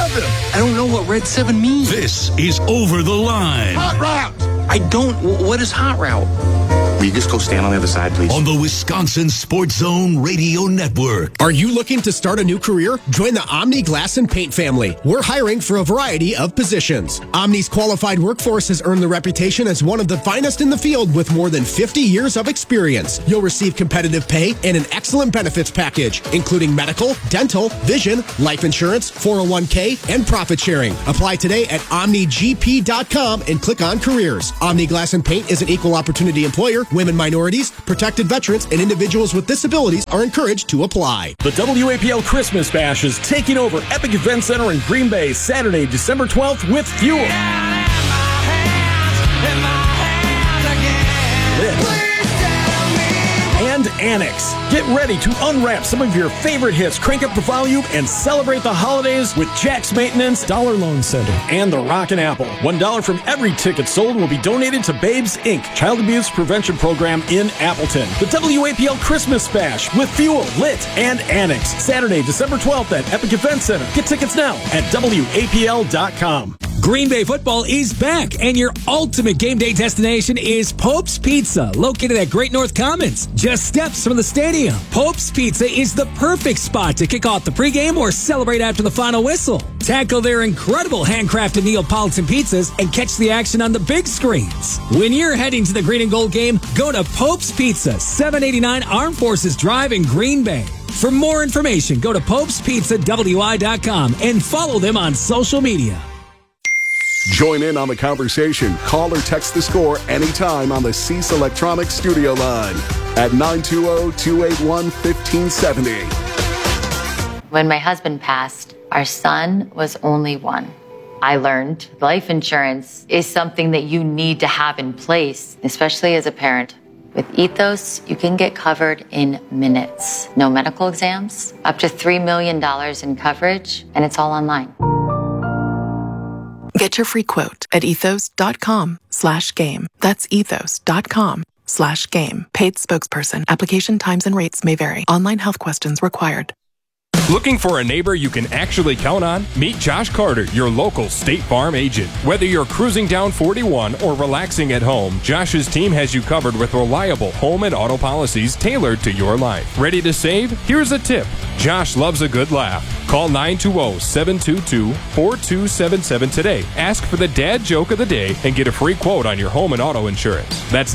7. I don't know what Red 7 means. This is Over the Line. Hot route. I don't. What is hot route? Will you just go stand on the other side, please? On the Wisconsin Sports Zone Radio Network. Are you looking to start a new career? Join the Omni Glass and Paint family. We're hiring for a variety of positions. Omni's qualified workforce has earned the reputation as one of the finest in the field with more than 50 years of experience. You'll receive competitive pay and an excellent benefits package, including medical, dental, vision, life insurance, 401k, and profit sharing. Apply today at OmniGP.com and click on careers. Omni Glass and Paint is an equal opportunity employer. Women, minorities, protected veterans, and individuals with disabilities are encouraged to apply. The WAPL Christmas Bash is taking over Epic Event Center in Green Bay Saturday, December 12th with Fuel. And Annex. Get ready to unwrap some of your favorite hits, crank up the volume, and celebrate the holidays with Jack's Maintenance, Dollar Loan Center, and the Rockin' Apple. $1 from every ticket sold will be donated to Babes Inc., Child Abuse Prevention Program in Appleton. The WAPL Christmas Bash with Fuel, Lit, and Annex. Saturday, December 12th at Epic Event Center. Get tickets now at WAPL.com. Green Bay football is back, and your ultimate game day destination is Pope's Pizza, located at Great North Commons, just steps from the stadium. Pope's Pizza is the perfect spot to kick off the pregame or celebrate after the final whistle. Tackle their incredible handcrafted Neapolitan pizzas and catch the action on the big screens. When you're heading to the Green and Gold game, go to Pope's Pizza, 789 Armed Forces Drive in Green Bay. For more information, go to popespizzawi.com and follow them on social media. Join in on the conversation. Call or text the score anytime on the Cease Electronics studio line at 920-281-1570. When my husband passed, our son was only one. I learned life insurance is something that you need to have in place, especially as a parent. With Ethos, you can get covered in minutes. No medical exams, up to $3 million in coverage, and it's all online. Get your free quote at ethos.com/game. That's ethos.com/game. Paid spokesperson. Application times and rates may vary. Online health questions required. Looking for a neighbor you can actually count on? Meet Josh Carter, your local State Farm agent. Whether you're cruising down 41 or relaxing at home, Josh's team has you covered with reliable home and auto policies tailored to your life. Ready to save? Here's a tip. Josh loves a good laugh. Call 920-722-4277 today. Ask for the dad joke of the day and get a free quote on your home and auto insurance. That's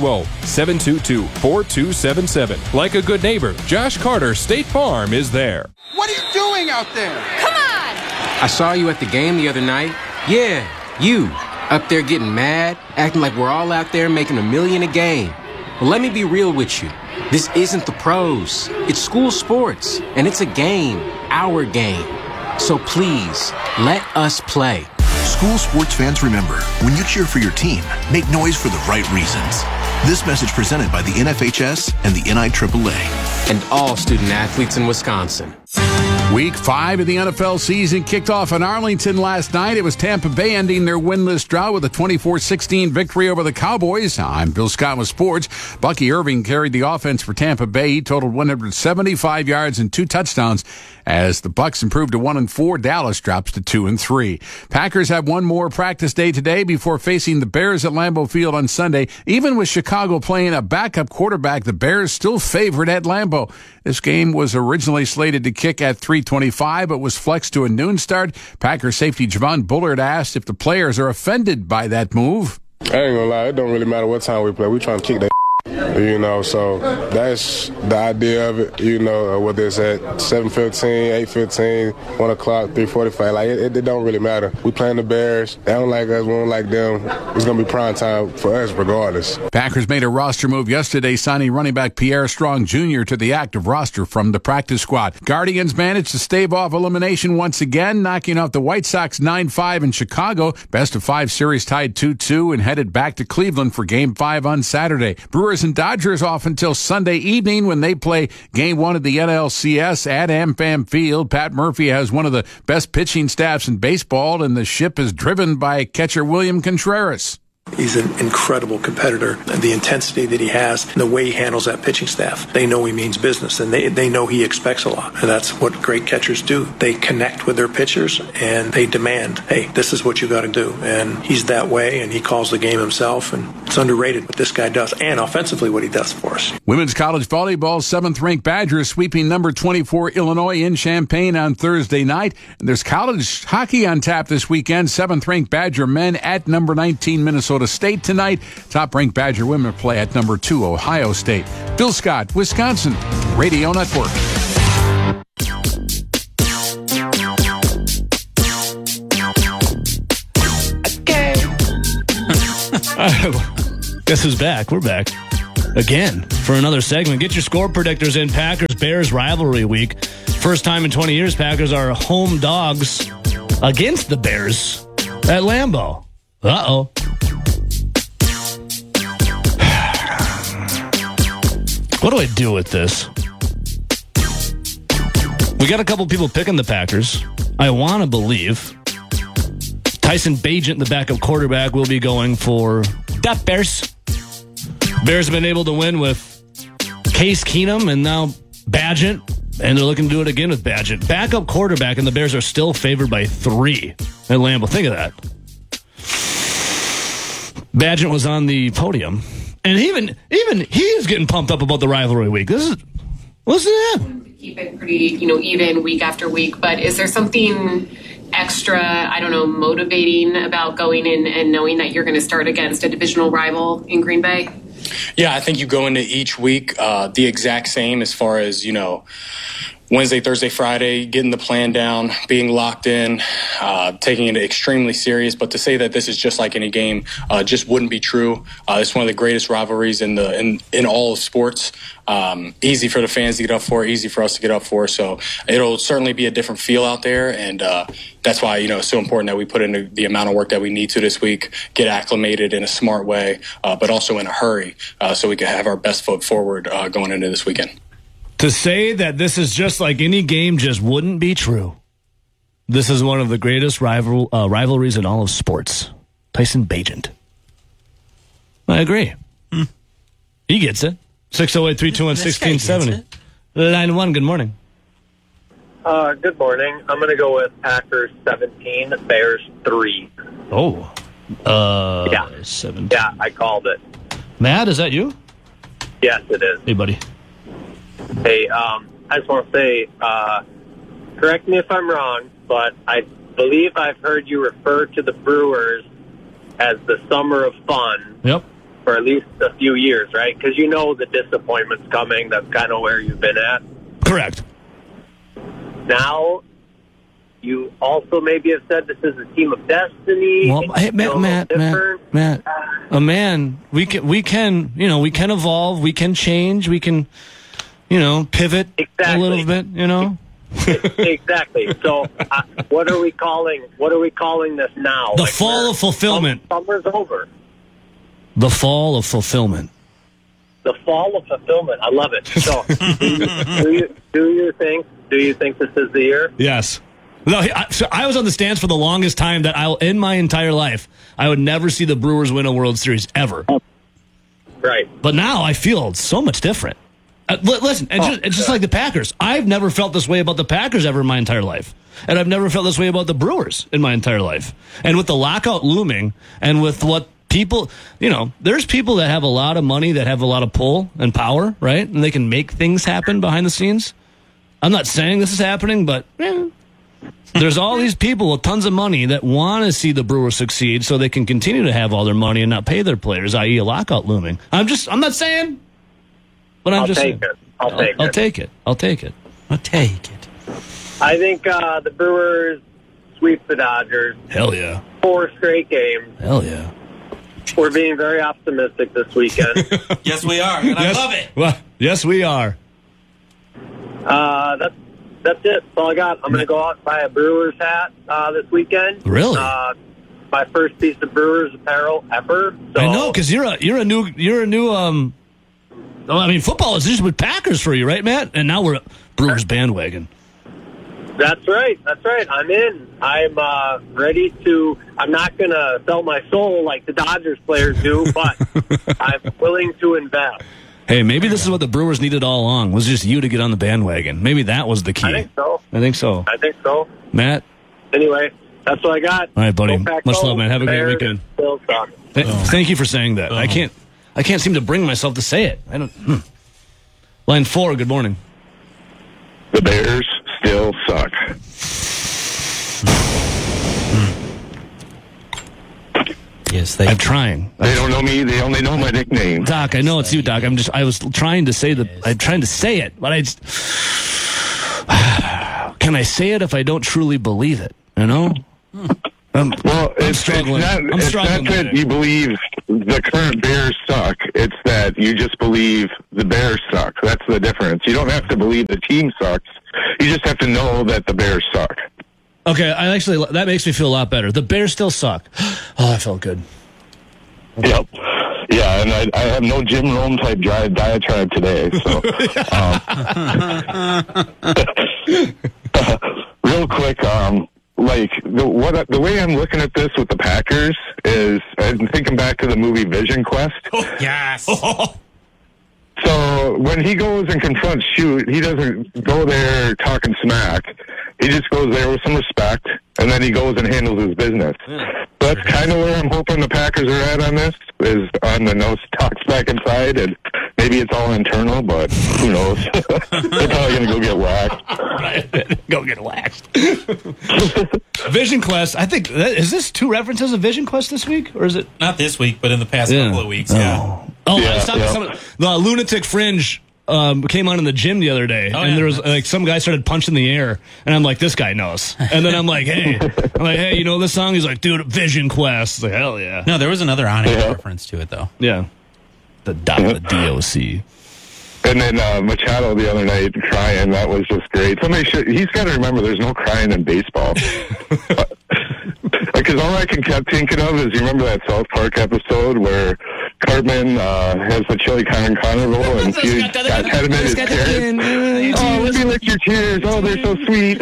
920-722-4277. Like a good neighbor, Josh Carter State Farm is there. What are you doing out there? Come on! I saw you at the game the other night. Yeah, you. Up there getting mad, acting like we're all out there making $1 million a game. Well, let me be real with you. This isn't the pros. It's school sports, and it's a game, our game. So please, let us play. School sports fans, remember, when you cheer for your team, make noise for the right reasons. This message presented by the NFHS and the NIAAA. And all student athletes in Wisconsin. Week 5 of the NFL season kicked off in Arlington last night. It was Tampa Bay ending their winless drought with a 24-16 victory over the Cowboys. I'm Bill Scott with sports. Bucky Irving carried the offense for Tampa Bay. He totaled 175 yards and 2 touchdowns. As the Bucs improved to 1-4, Dallas drops to 2-3. Packers have one more practice day today before facing the Bears at Lambeau Field on Sunday. Even with Chicago playing a backup quarterback, the Bears still favored at Lambeau. This game was originally slated to kick at 3:25, but was flexed to a noon start. Packers safety Javon Bullard asked if the players are offended by that move. I ain't gonna lie, it don't really matter what time we play. We trying to kick that. So that's the idea of it, whether it's at 7:15, 8:15, 1 o'clock, 3:45, it don't really matter. We playing the Bears. They don't like us, we don't like them. It's going to be prime time for us regardless. Packers made a roster move yesterday, signing running back Pierre Strong Jr. to the active roster from the practice squad. Guardians managed to stave off elimination once again, knocking off the White Sox 9-5 in Chicago. Best of 5 series tied 2-2 and headed back to Cleveland for Game 5 on Saturday. Brewers and Dodgers off until Sunday evening when they play Game 1 of the NLCS at AmFam Field. Pat Murphy has one of the best pitching staffs in baseball, and the ship is driven by catcher William Contreras. He's an incredible competitor, and the intensity that he has and the way he handles that pitching staff. They know he means business, and they know he expects a lot. And that's what great catchers do. They connect with their pitchers, and they demand, hey, this is what you got to do. And he's that way, and he calls the game himself, and it's underrated what this guy does, and offensively what he does for us. Women's college volleyball, 7th-ranked Badgers sweeping number 24 Illinois in Champaign on Thursday night. And there's college hockey on tap this weekend. 7th-ranked Badger men at number 19 Minnesota State tonight. Top-ranked Badger women play at number 2 Ohio State. Bill Scott, Wisconsin Radio Network. Guess who's back? We're back again for another segment. Get your score predictors in Packers-Bears rivalry week. First time in 20 years, Packers are home dogs against the Bears at Lambeau. Uh-oh. What do I do with this? We got a couple people picking the Packers. I want to believe Tyson Bagent, the backup quarterback, will be going for the Bears. Bears have been able to win with Case Keenum and now Bagent, and they're looking to do it again with Bagent. Backup quarterback, and the Bears are still favored by 3 at Lambeau. Think of that. Bagent was on the podium, and even he is getting pumped up about the rivalry week. Listen to that. Keep it pretty, even week after week. But is there something extra, motivating about going in and knowing that you're going to start against a divisional rival in Green Bay? Yeah, I think you go into each week the exact same as far as, Wednesday, Thursday, Friday, getting the plan down, being locked in, taking it extremely serious. But to say that this is just like any game just wouldn't be true. It's one of the greatest rivalries in all of sports. Easy for the fans to get up for, easy for us to get up for. So it'll certainly be a different feel out there. And that's why, it's so important that we put in the amount of work that we need to this week, get acclimated in a smart way, but also in a hurry so we can have our best foot forward going into this weekend. To say that this is just like any game just wouldn't be true. This is one of the greatest rivalries in all of sports. Tyson Bagent. I agree. He gets it. 608-321-1670. Line 1, good morning. Good morning. I'm going to go with Packers 17, Bears 3. Oh. Yeah. 17. Yeah, I called it. Matt, is that you? Yes, it is. Hey, buddy. Hey, I just want to say, correct me if I'm wrong, but I believe I've heard you refer to the Brewers as the summer of fun. Yep. For at least a few years, right? Because the disappointment's coming. That's kind of where you've been at. Correct. Now, you also maybe have said this is a team of destiny. Well, hey, Matt, a man, we can evolve, we can change, we can, pivot a little bit, Exactly. So, what are we calling this now? The fall of fulfillment. Summer's over. The fall of fulfillment. The fall of fulfillment. I love it. So, do you think this is the year? Yes. No, I was on the stands for the longest time that in my entire life, I would never see the Brewers win a World Series ever. Right. But now I feel so much different. Listen, it's just like the Packers. I've never felt this way about the Packers ever in my entire life. And I've never felt this way about the Brewers in my entire life. And with the lockout looming, and with what people, there's people that have a lot of money, that have a lot of pull and power, right? And they can make things happen behind the scenes. I'm not saying this is happening, but there's all these people with tons of money that want to see the Brewers succeed so they can continue to have all their money and not pay their players, i.e. a lockout looming. I'm not saying, but I'm just saying. I'll take it. I'll take it. I think the Brewers sweep the Dodgers. Hell yeah. 4 straight games. Hell yeah. We're being very optimistic this weekend. Yes, we are, and I love it. Well, yes, we are. That's it. That's all I got. I'm going to go out and buy a Brewers hat this weekend. Really? My first piece of Brewers apparel ever. So. I know, because you're a new. Football is just with Packers for you, right, Matt? And now we're a Brewers bandwagon. That's right. I'm in. I'm ready to. I'm not going to sell my soul like the Dodgers players do, but I'm willing to invest. Hey, maybe this is what the Brewers needed all along, was just you to get on the bandwagon. Maybe that was the key. I think so. I think so. Matt? Anyway, that's what I got. All right, buddy. Go Pack Much Go. love, man. Have a great Bears weekend. still suck. Thank you for saying that. I can't seem to bring myself to say it. I don't. Line 4, good morning. The Bears still suck. Yes, I'm trying. They don't know me. They only know my nickname. Doc, I know it's you, Doc. I was trying to say I'm trying to say it, but I just, can I say it if I don't truly believe it? You know? Well, I'm struggling. It's not that you believe the current Bears suck. It's that you just believe the Bears suck. That's the difference. You don't have to believe the team sucks. You just have to know that the Bears suck. Okay, that makes me feel a lot better. The Bears still suck. Oh, I felt good. Okay. Yep. Yeah, and I have no Jim Rome type diatribe today. So, real quick, the way I'm looking at this with the Packers is I'm thinking back to the movie Vision Quest. Yes. So when he goes and confronts Shoot, he doesn't go there talking smack. He just goes there with some respect, and then he goes and handles his business. So that's kind of where I'm hoping the Packers are at on this, is on the no talks back inside, and maybe it's all internal, but who knows? They're probably going to go get whacked. Go get waxed. Vision Quest, I think, is this 2 references of Vision Quest this week? Or is it? Not this week, but in the past couple of weeks, yeah. I was talking to the Lunatic Fringe came on in the gym the other day, and there was like some guy started punching the air, and I'm like, this guy knows. And then I'm like, hey, you know this song? He's like, dude, Vision Quest. It's like, hell yeah. No, there was another on-air reference to it, though. Yeah. The DOC. And then Machado the other night crying, that was just great. He's got to remember there's no crying in baseball. Because all I kept thinking of is, you remember that South Park episode where Cartman has the chili con carnival and he had him in his tears. Oh, let me lick your tears. Oh, they're so sweet.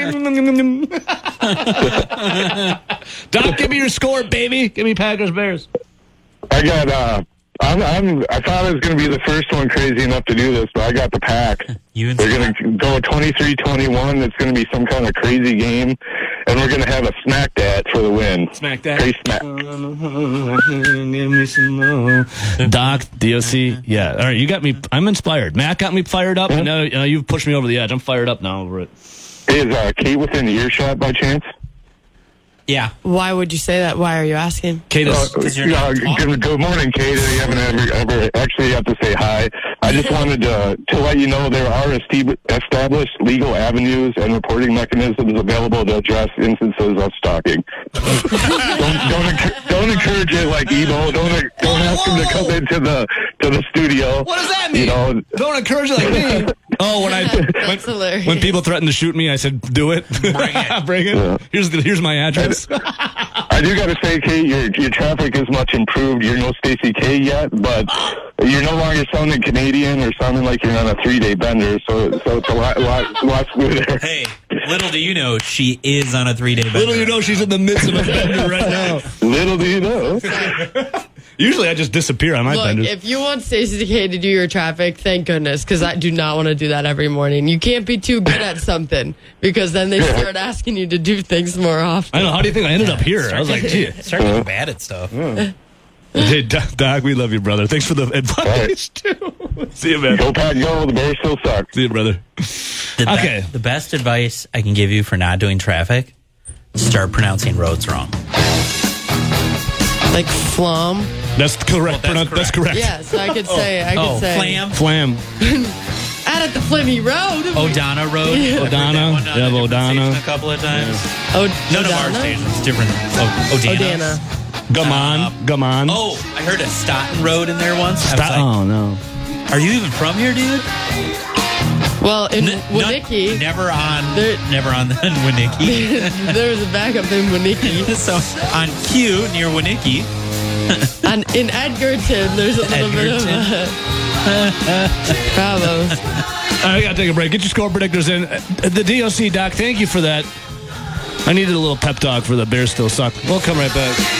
Doc, give me your score, baby. Give me Packers Bears. I got I thought I was going to be the first one crazy enough to do this, but I got the Pack. They're going to go 23-21. It's going to be some kind of crazy game, and we're going to have a smack dat for the win. Smack dat. Crazy smack. Give me some more. Doc, DOC, yeah. All right, you got me. I'm inspired. Matt got me fired up, and now you've pushed me over the edge. I'm fired up now over it. Is Kate within earshot by chance? Yeah. Why would you say that? Why are you asking? Kate, good morning, Kate. You haven't ever actually have to say hi. I just wanted to let you know there are established legal avenues and reporting mechanisms available to address instances of stalking. Don't encourage it like Evo. Don't ask him to come into the studio. What does that mean? You know, don't encourage it like me. Oh, when people threatened to shoot me, I said, "Do it, bring it, bring it." Yeah. Here's my address. I do got to say, Kate, your traffic is much improved. You're no Stacey K yet, but you're no longer sounding Canadian or sounding like you're on a 3-day bender. So it's a lot smoother. Hey, little do you know, she is on a 3-day bender. Little do you know, she's in the midst of a bender right now. Little do you know. Usually I just disappear on my benders. If you want Stacey K to do your traffic, thank goodness, because I do not want to do that every morning. You can't be too good at something, because then they start asking you to do things more often. I know. How do you think I ended up here? I was like, gee. Start getting bad at stuff. Yeah. Hey, Doc, we love you, brother. Thanks for the advice, too. See you, man. Go, Pat, go. The Bears still suck. See you, brother. The best advice I can give you for not doing traffic, start pronouncing roads wrong. Like flum? That's correct. Well, that's correct. Yeah, so I could say. Flam. Out at the Flimmy Road. O'Donna Road. Yeah. O'Donna. Yeah, O'Donna. A couple of times. Yeah. None of our stations. Different. O'Dana. Gammon. Oh, I heard a Stoughton Road in there once. Oh, no. Are you even from here, dude? Well, in Winnicki. Never on Winnicki. There's a backup in Winnicki. So on Q near Winnicki. And in Edgerton, there's a little bit of a... Bravo. All right, we got to take a break. Get your score predictors in. The DOC, Doc, thank you for that. I needed a little pep talk for the Bears still suck. We'll come right back.